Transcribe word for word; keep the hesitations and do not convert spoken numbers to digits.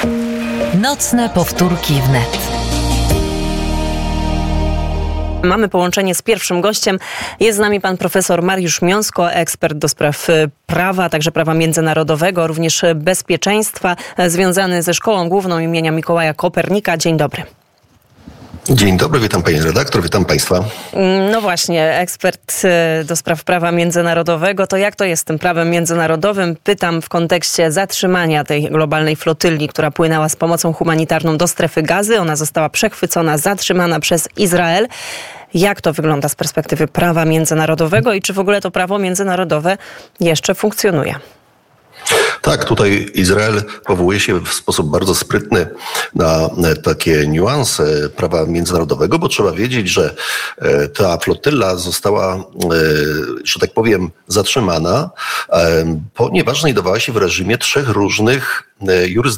Nocne powtórki wnet. Mamy połączenie z pierwszym gościem. Jest z nami pan profesor Mariusz Miąsko, ekspert do spraw prawa, a także prawa międzynarodowego, również bezpieczeństwa, związany ze Szkołą Główną imienia Mikołaja Kopernika. Dzień dobry. Dzień dobry, witam pani redaktor, witam państwa. No właśnie, ekspert do spraw prawa międzynarodowego. To jak to jest z tym prawem międzynarodowym? Pytam w kontekście zatrzymania tej globalnej flotyli, która płynęła z pomocą humanitarną do strefy Gazy. Ona została przechwycona, zatrzymana przez Izrael. Jak to wygląda z perspektywy prawa międzynarodowego i czy w ogóle to prawo międzynarodowe jeszcze funkcjonuje? Tak, tutaj Izrael powołuje się w sposób bardzo sprytny na takie niuanse prawa międzynarodowego, bo trzeba wiedzieć, że ta flotyla została, że tak powiem, zatrzymana, ponieważ znajdowała się w reżimie trzech różnych jurysdykcji.